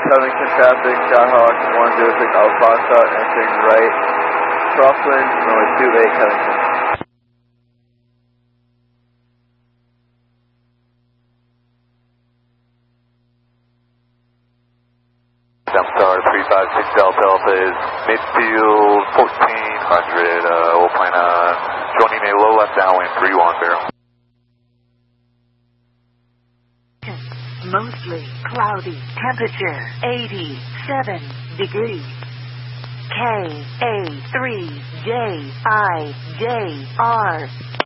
Covington traffic, Skyhawk 106 Alpha Foxtrot, entering right, crosswind, runway 28 Covington. Jumpstar 356 Delta Alpha is midfield 1400. We'll plan on joining a low left downwind 31 barrel. Mostly cloudy, temperature 87 degrees. KA3JIJR